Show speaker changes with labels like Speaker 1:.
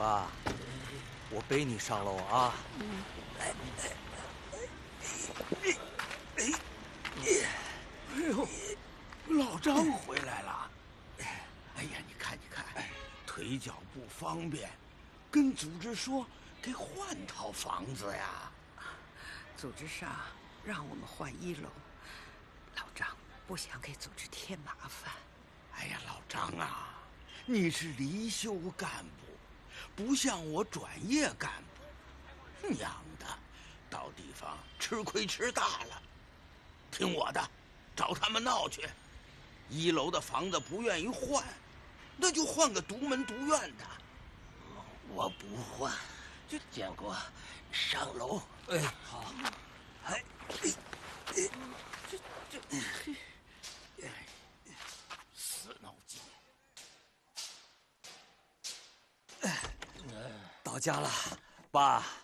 Speaker 1: 爸，我背你上楼啊。
Speaker 2: 哎呦，老张回来了。哎呀，你看，腿脚不方便，跟组织说给换套房子呀。
Speaker 3: 组织上让我们换1楼，老张不想给组织添麻烦。
Speaker 2: 哎呀，老张啊，你是离休干部，不像我转业干部，娘的，到地方吃亏吃大了。听我的，找他们闹去。1楼的房子不愿意换，那就换个独门独院的。
Speaker 4: 我不换，建国，上楼。
Speaker 1: 哎，好。哎，
Speaker 2: 死脑筋。
Speaker 1: 到家了，爸，